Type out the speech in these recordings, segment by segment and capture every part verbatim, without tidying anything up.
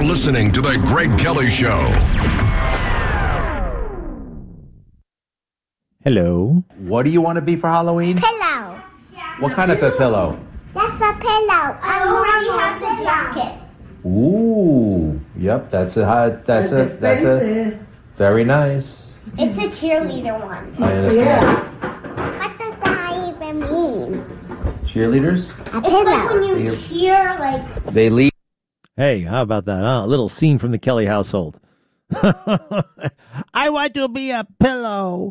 listening to The Greg Kelly Show. Hello. What do you want to be for Halloween? Pillow. What kind of a pillow? That's a pillow. I already have the jacket. Ooh, yep, that's a hot, that's a, that's a, very nice. It's a cheerleader one. I understand. What does that even mean? Cheerleaders? A pillow. It's like when you they, cheer, like... They leave. Hey, how about that, huh? A little scene from the Kelly household. I want to be a pillow.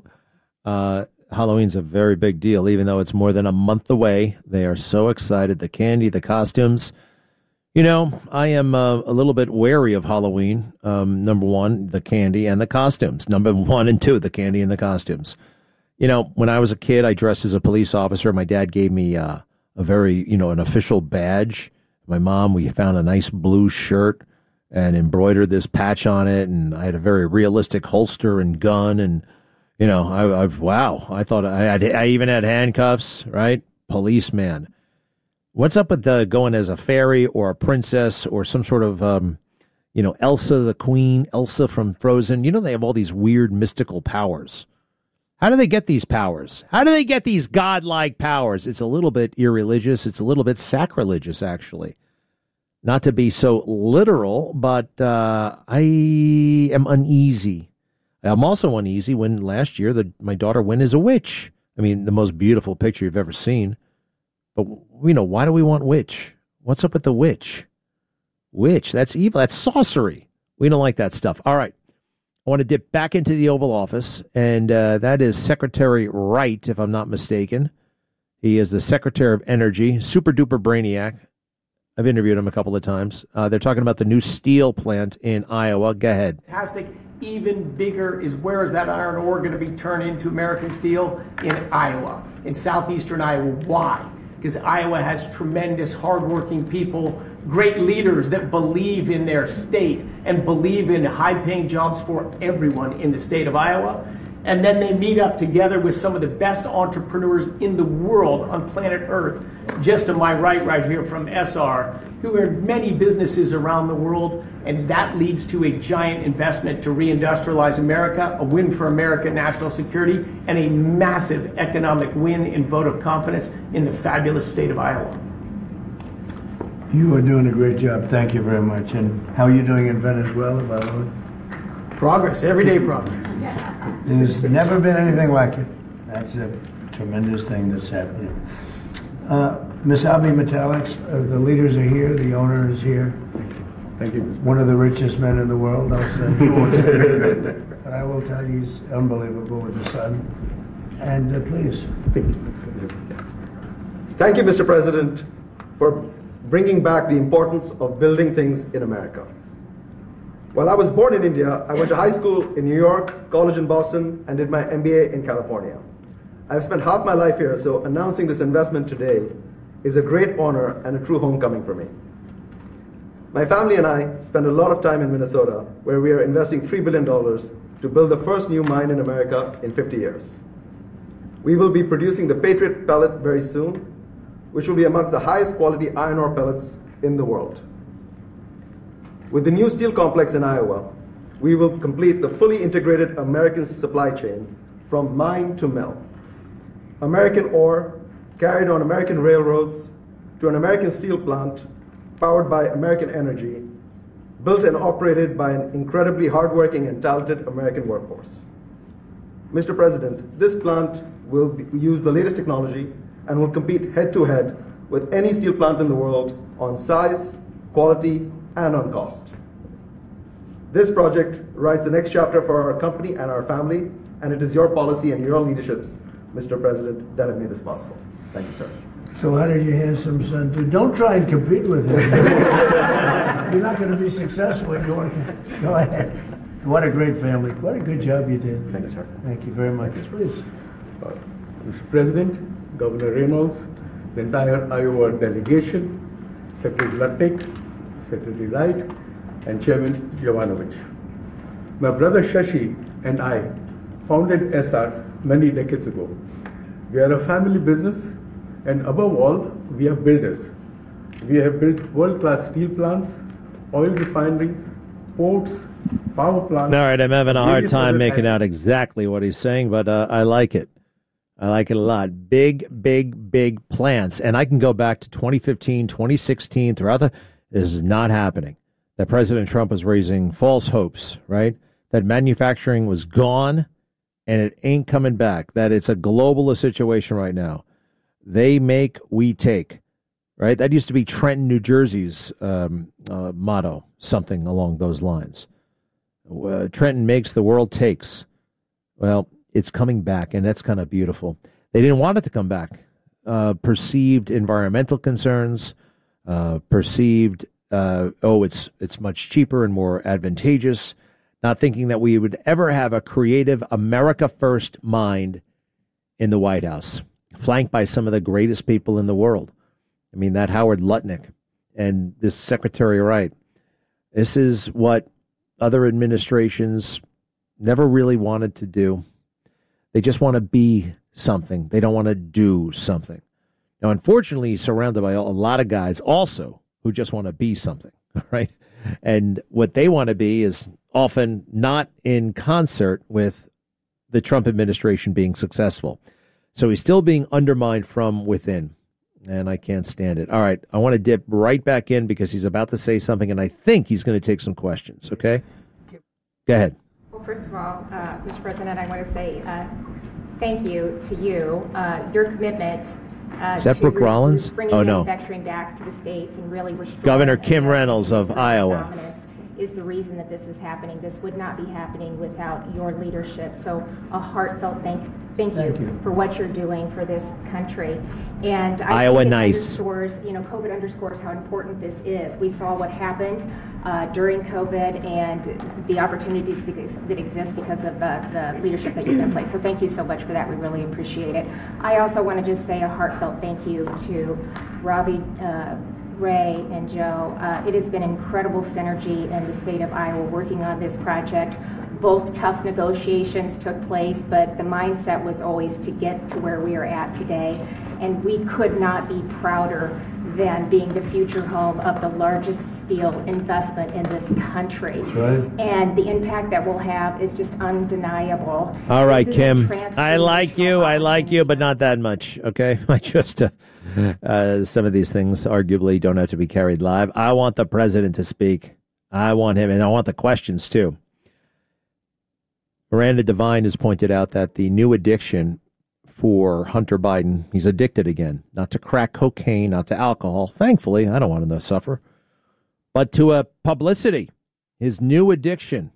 Uh, Halloween's a very big deal, even though it's more than a month away. They are so excited. The candy, the costumes. You know, I am uh, a little bit wary of Halloween. Um, number one, the candy and the costumes. Number one and two, the candy and the costumes. You know, when I was a kid, I dressed as a police officer. My dad gave me uh, a very, you know, an official badge. My mom, we found a nice blue shirt and embroidered this patch on it. And I had a very realistic holster and gun. And, you know, I, I've, wow, I thought I had, I even had handcuffs, right? Policeman. What's up with the going as a fairy or a princess or some sort of, um, you know, Elsa the Queen, Elsa from Frozen? You know, they have all these weird mystical powers. How do they get these powers? How do they get these godlike powers? It's a little bit irreligious. It's a little bit sacrilegious, actually. Not to be so literal, but uh, I am uneasy. I'm also uneasy when last year the, my daughter went as a witch. I mean, the most beautiful picture you've ever seen. But, you know, why do we want witch? What's up with the witch? Witch, that's evil. That's sorcery. We don't like that stuff. All right. I want to dip back into the Oval Office, and uh, that is Secretary Wright, if I'm not mistaken. He is the Secretary of Energy, super-duper brainiac. I've interviewed him a couple of times. Uh, they're talking about the new steel plant in Iowa. Go ahead. Fantastic. Even bigger is where is that iron ore going to be turned into American steel? In Iowa, in southeastern Iowa. Why? Because Iowa has tremendous, hardworking people, great leaders that believe in their state and believe in high-paying jobs for everyone in the state of Iowa. And then they meet up together with some of the best entrepreneurs in the world on planet Earth. Just to my right, right here from S R, who are many businesses around the world, and that leads to a giant investment to reindustrialize America, a win for American national security, and a massive economic win in vote of confidence in the fabulous state of Iowa. You are doing a great job. Thank you very much. And how are you doing in Venezuela, by the way? Progress, everyday progress. There's never been anything like it. That's a tremendous thing that's happening. Uh, Miss Avi Metallics, uh, the leaders are here, the owner is here. Thank you. One of the richest men in the world, I'll say. But I will tell you, he's unbelievable with the son. And uh, please. Thank you. Thank you, Mister President, for bringing back the importance of building things in America. While I was born in India, I went to high school in New York, college in Boston, and did my M B A in California. I've spent half my life here, so announcing this investment today is a great honor and a true homecoming for me. My family and I spend a lot of time in Minnesota, where we are investing three billion dollars to build the first new mine in America in fifty years. We will be producing the Patriot pellet very soon, which will be amongst the highest quality iron ore pellets in the world. With the new steel complex in Iowa, we will complete the fully integrated American supply chain from mine to mill. American ore carried on American railroads to an American steel plant powered by American energy, built and operated by an incredibly hardworking and talented American workforce. Mister President, this plant will be, use the latest technology and will compete head-to-head with any steel plant in the world on size, quality, and on cost. This project writes the next chapter for our company and our family, and it is your policy and your leaderships, Mister President, that have made this possible. Thank you, sir. So how did your handsome son do? Don't try and compete with him. You're not going to be successful if you want to. Go ahead. What a great family. What a good job you did. Thank you, sir. Thank you very much. Please. Uh, Mister President, Governor Reynolds, the entire Iowa delegation, Secretary Lutnick, Secretary Wright, and Chairman Jovanovich. My brother Shashi and I founded S R many decades ago. We are a family business, and above all, we are builders. We have built world-class steel plants, oil refineries, ports, power plants. All right, I'm having a hard various time other making assets. out exactly what he's saying, but uh, I like it. I like it a lot. Big, big, big plants. And I can go back to twenty fifteen, twenty sixteen, throughout the... This is not happening. That President Trump was raising false hopes, right? That manufacturing was gone and it ain't coming back. That it's a globalist situation right now. They make, we take, right? That used to be Trenton, New Jersey's um, uh, motto, something along those lines. Uh, Trenton makes, the world takes. Well, it's coming back, and that's kind of beautiful. They didn't want it to come back. Uh, perceived environmental concerns, uh, perceived, uh, oh, it's it's much cheaper and more advantageous, not thinking that we would ever have a creative America First mind in the White House, flanked by some of the greatest people in the world. I mean, that Howard Lutnick and this Secretary Wright. This is what other administrations never really wanted to do. They just want to be something. They don't want to do something. Now, unfortunately, he's surrounded by a lot of guys also who just want to be something, right? And what they want to be is often not in concert with the Trump administration being successful. So he's still being undermined from within, and I can't stand it. All right, I want to dip right back in because he's about to say something, and I think he's going to take some questions, okay? Go ahead. Well, first of all, uh, Mister President, I want to say uh, thank you to you. Uh, your commitment uh, Is that to Brooke Rollins? bringing Oh, no. manufacturing back to the states and really restoring Governor Kim American Reynolds of industrial Iowa. dominance is the reason that this is happening. This would not be happening without your leadership. So a heartfelt thank, thank, you, Thank you. for what you're doing for this country. And I Iowa think it nice. underscores, you know, COVID underscores how important this is. We saw what happened uh, during COVID and the opportunities that, ex- that exist because of uh, the leadership that you've in place. So thank you so much for that. We really appreciate it. I also want to just say a heartfelt thank you to Robbie, uh, Ray, and Joe. Uh, it has been incredible synergy in the state of Iowa working on this project. Both tough negotiations took place, but the mindset was always to get to where we are at today. And we could not be prouder than being the future home of the largest steel investment in this country. That's right. And the impact that we'll have is just undeniable. All right, This is a Kim. I like transformational you. I like you, but opportunity. not that much. Okay, I just uh, uh, some of these things arguably don't have to be carried live. I want the president to speak. I want him, and I want the questions too. Miranda Devine has pointed out that the new addiction for Hunter Biden, he's addicted again, not to crack cocaine, not to alcohol. Thankfully, I don't want him to suffer, but to a publicity. His new addiction.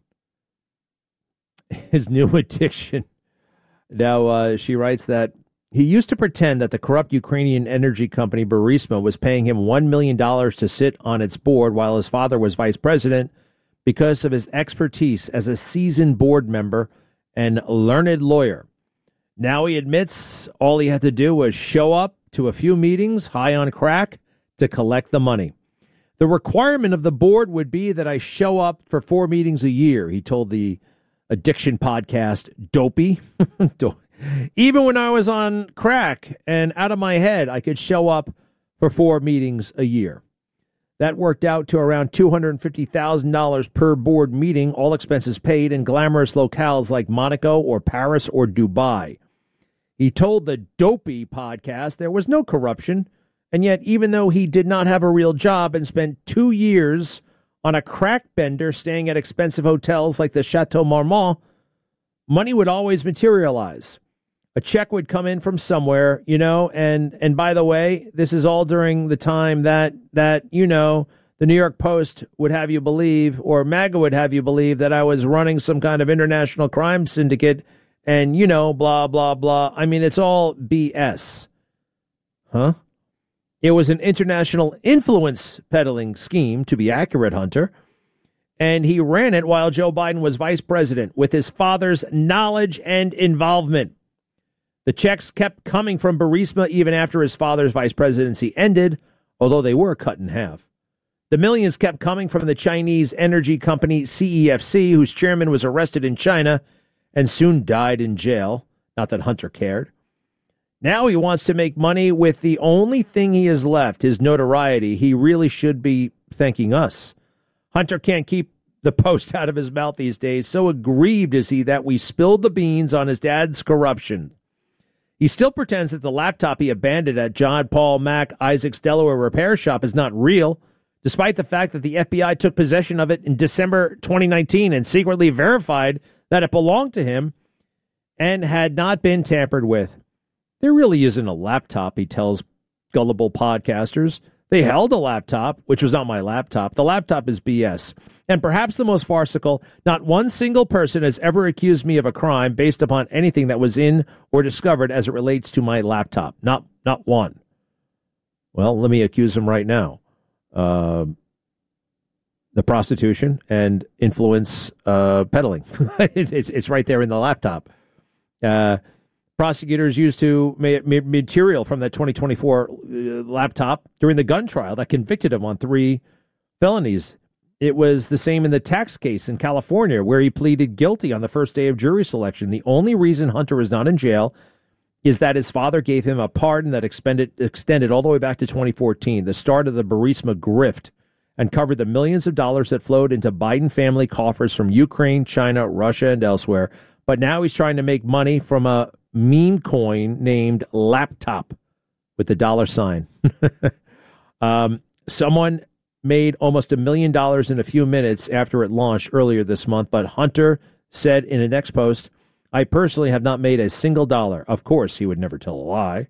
His new addiction. Now, uh, she writes that he used to pretend that the corrupt Ukrainian energy company Burisma was paying him one million dollars to sit on its board while his father was vice president because of his expertise as a seasoned board member and learned lawyer. Now he admits all he had to do was show up to a few meetings high on crack to collect the money. The requirement of the board would be that I show up for four meetings a year, he told the addiction podcast Dopey. Even when I was on crack and out of my head, I could show up for four meetings a year. That worked out to around two hundred fifty thousand dollars per board meeting, all expenses paid, in glamorous locales like Monaco or Paris or Dubai. He told the Dopey podcast there was no corruption, and yet even though he did not have a real job and spent two years on a crack bender staying at expensive hotels like the Chateau Marmont, money would always materialize. A check would come in from somewhere, you know, and, and by the way, this is all during the time that, that, you know, the New York Post would have you believe, or MAGA would have you believe, that I was running some kind of international crime syndicate and, you know, blah, blah, blah. I mean, it's all B S. Huh? It was an international influence peddling scheme, to be accurate, Hunter. And he ran it while Joe Biden was vice president with his father's knowledge and involvement. The checks kept coming from Burisma even after his father's vice presidency ended, although they were cut in half. The millions kept coming from the Chinese energy company C E F C, whose chairman was arrested in China and soon died in jail. Not that Hunter cared. Now he wants to make money with the only thing he has left, his notoriety. He really should be thanking us. Hunter can't keep the post out of his mouth these days. So aggrieved is he that we spilled the beans on his dad's corruption. He still pretends that the laptop he abandoned at John Paul Mac Isaac's Delaware repair shop is not real, despite the fact that the F B I took possession of it in December twenty nineteen and secretly verified that it belonged to him and had not been tampered with. There really isn't a laptop, he tells gullible podcasters. They held a laptop, which was not my laptop. The laptop is B S. And perhaps the most farcical, not one single person has ever accused me of a crime based upon anything that was in or discovered as it relates to my laptop. Not not one. Well, let me accuse them right now. Uh, the prostitution and influence uh, peddling. it's, it's right there in the laptop. Uh Prosecutors used to ma- ma- material from that twenty twenty-four uh, laptop during the gun trial that convicted him on three felonies. It was the same in the tax case in California, where he pleaded guilty on the first day of jury selection. The only reason Hunter is not in jail is that his father gave him a pardon that expended, extended all the way back to twenty fourteen, the start of the Burisma grift, and covered the millions of dollars that flowed into Biden family coffers from Ukraine, China, Russia, and elsewhere. But now he's trying to make money from a meme coin named laptop with the dollar sign. um, someone made almost a million dollars in a few minutes after it launched earlier this month. But Hunter said in a next post, I personally have not made a single dollar. Of course, he would never tell a lie.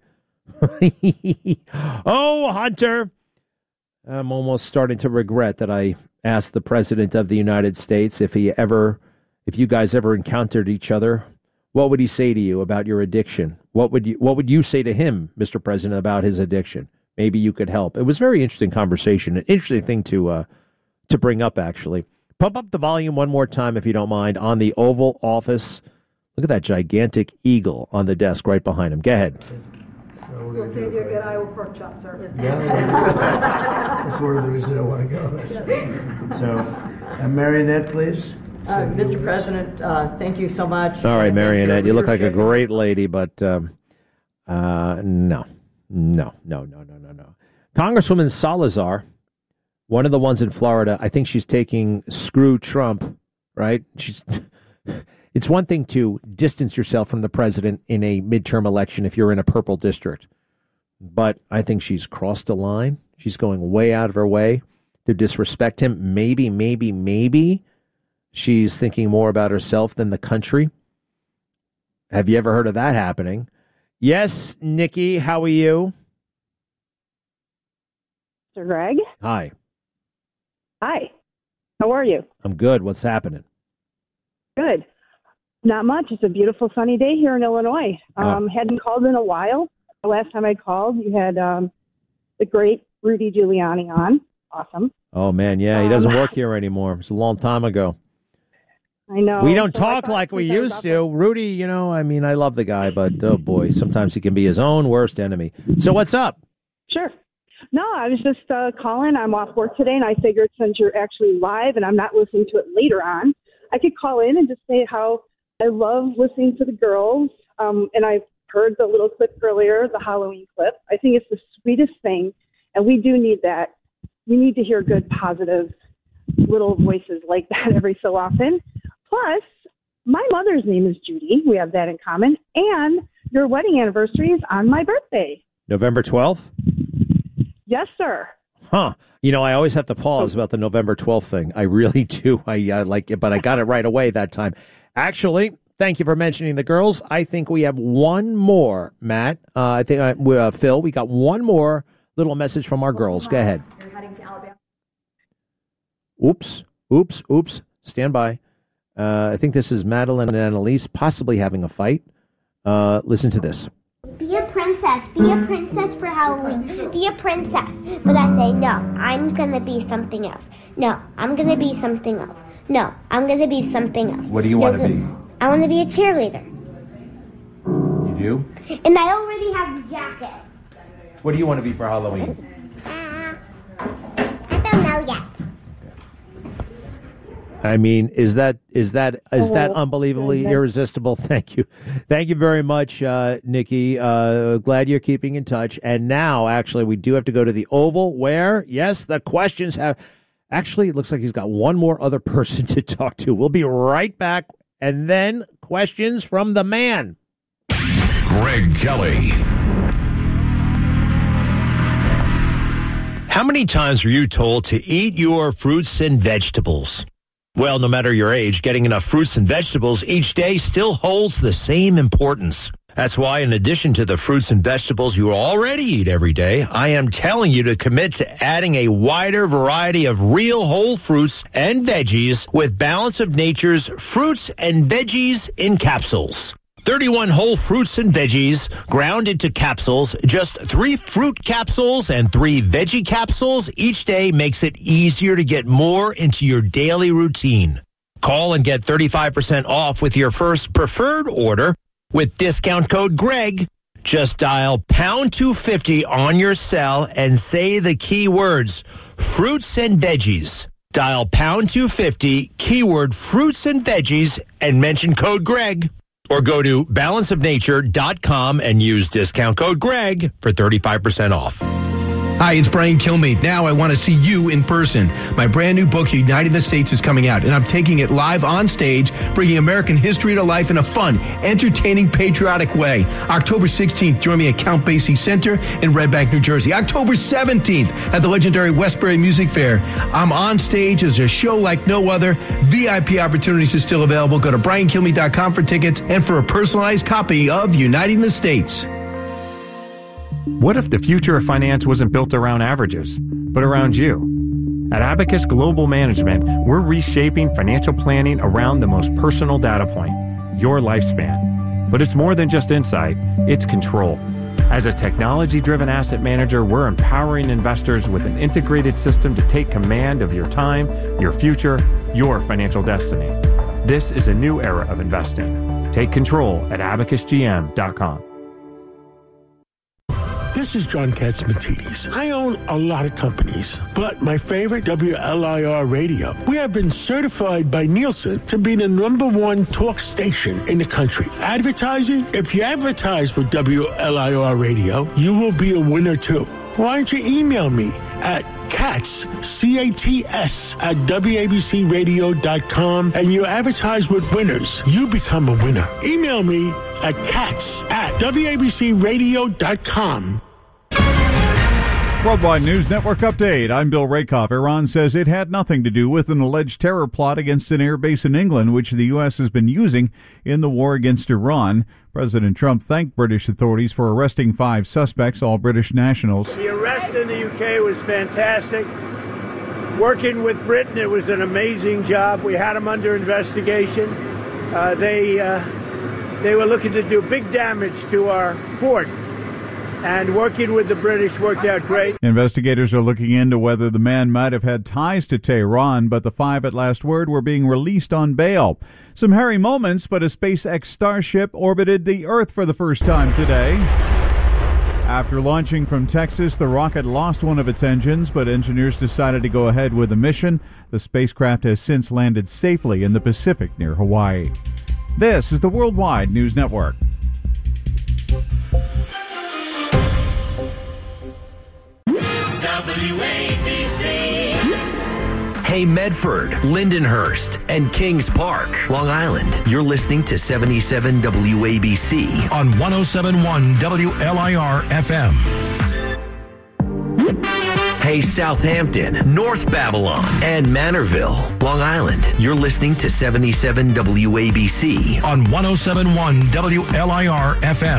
Oh, Hunter. I'm almost starting to regret that I asked the president of the United States if he ever, if you guys ever encountered each other. What would he say to you about your addiction? What would you What would you say to him, Mister President, about his addiction? Maybe you could help. It was a very interesting conversation, an interesting thing to uh, to bring up, actually. Pump up the volume one more time, if you don't mind, on the Oval Office. Look at that gigantic eagle on the desk right behind him. Go ahead. So We'll save you a good Iowa pork chop, sir. Yeah, that's one of the reasons I want to go. So, uh, Marionette, please. Uh, Mister President, uh, thank you so much. All right, Marionette, you look like a great lady, but um, uh, no, no, no, no, no, no, no. Congresswoman Salazar, one of the ones in Florida, I think she's taking screw Trump, right? She's. It's one thing to distance yourself from the president in a midterm election if you're in a purple district, but I think she's crossed a line. She's going way out of her way to disrespect him. Maybe, maybe, maybe. She's thinking more about herself than the country. Have you ever heard of that happening? Yes, Nikki, how are you? Mister Greg? Hi. Hi. How are you? I'm good. What's happening? Good. Not much. It's a beautiful sunny day here in Illinois. Um, oh. Hadn't called in a while. The last time I called, you had um, the great Rudy Giuliani on. Awesome. Oh, man, yeah. He doesn't um, work here anymore. It's a long time ago. I know. We don't so talk like we used to. Rudy, you know, I mean, I love the guy, but oh boy, sometimes he can be his own worst enemy. So what's up? Sure. No, I was just uh, calling. I'm off work today, and I figured since you're actually live and I'm not listening to it later on, I could call in and just say how I love listening to the girls. Um, and I heard the little clip earlier, the Halloween clip. I think it's the sweetest thing, and we do need that. We need to hear good, positive little voices like that every so often. Plus, my mother's name is Judy. We have that in common. And your wedding anniversary is on my birthday. November twelfth? Yes, sir. Huh. You know, I always have to pause about the November twelfth thing. I really do. I uh, like it, but I got it right away that time. Actually, thank you for mentioning the girls. I think we have one more, Matt. Uh, I think, uh, uh, Phil, we got one more little message from our girls. Go ahead. You're heading to Alabama. Oops. Oops. Oops. Stand by. Uh, I think this is Madeline and Annalise possibly having a fight. Uh, listen to this. Be a princess. Be a princess for Halloween. Be a princess. But I say, no, I'm going to be something else. No, I'm going to be something else. No, I'm going to be something else. What do you want to be? I want to be a cheerleader. You do? And I already have the jacket. What do you want to be for Halloween? Uh, I don't know yet. I mean, is that is that is that Oh, unbelievably goodness. irresistible? Thank you, thank you very much, uh, Nikki. Uh, glad you're keeping in touch. And now, actually, we do have to go to the Oval, where yes, the questions have Actually, it looks like he's got one more other person to talk to. We'll be right back. And then questions from the man. Greg Kelly. How many times were you told to eat your fruits and vegetables? Well, no matter your age, getting enough fruits and vegetables each day still holds the same importance. That's why, in addition to the fruits and vegetables you already eat every day, I am telling you to commit to adding a wider variety of real whole fruits and veggies with Balance of Nature's Fruits and Veggies in Capsules. thirty-one whole fruits and veggies ground into capsules. Just three fruit capsules and three veggie capsules each day makes it easier to get more into your daily routine. Call and get thirty-five percent off with your first preferred order with discount code Greg. Just dial pound two fifty on your cell and say the key words, fruits and veggies. Dial pound two fifty, keyword fruits and veggies, and mention code Greg. Or go to balance of nature dot com and use discount code Greg for thirty-five percent off. Hi, it's Brian Kilmeade. Now I want to see you in person. My brand new book, Uniting the States, is coming out, and I'm taking it live on stage, bringing American history to life in a fun, entertaining, patriotic way. October sixteenth, join me at Count Basie Center in Red Bank, New Jersey. October seventeenth, at the legendary Westbury Music Fair. I'm on stage as a show like no other. V I P opportunities are still available. Go to brian kilmeade dot com for tickets and for a personalized copy of Uniting the States. What if the future of finance wasn't built around averages, but around you? At Abacus Global Management, we're reshaping financial planning around the most personal data point, your lifespan. But it's more than just insight, it's control. As a technology-driven asset manager, we're empowering investors with an integrated system to take command of your time, your future, your financial destiny. This is a new era of investing. Take control at abacus g m dot com. This is John Katzmatidis. I own a lot of companies, but my favorite, W L I R Radio. We have been certified by Nielsen to be the number one talk station in the country. Advertising? If you advertise with W L I R Radio, you will be a winner too. Why don't you email me at Katz, C A T S, at W A B C radio dot com, and you advertise with winners. You become a winner. Email me at Katz at W A B C radio dot com. Worldwide News Network update. I'm Bill Rakoff. Iran says it had nothing to do with an alleged terror plot against an air base in England, which the U S has been using in the war against Iran. President Trump thanked British authorities for arresting five suspects, all British nationals. The arrest in the U K was fantastic. Working with Britain, it was an amazing job. We had them under investigation. Uh, they uh, they were looking to do big damage to our port. And working with the British worked out great. Investigators are looking into whether the man might have had ties to Tehran, but the five at last word were being released on bail. Some hairy moments, but a SpaceX Starship orbited the Earth for the first time today. After launching from Texas, the rocket lost one of its engines, but engineers decided to go ahead with the mission. The spacecraft has since landed safely in the Pacific near Hawaii. This is the Worldwide News Network. W A B C. Hey, Medford, Lindenhurst, and Kings Park, Long Island. You're listening to seventy-seven W A B C on one oh seven point one W L I R F M. Hey, Southampton, North Babylon, and Manorville, Long Island. You're listening to seventy-seven W A B C on one oh seven point one W L I R F M.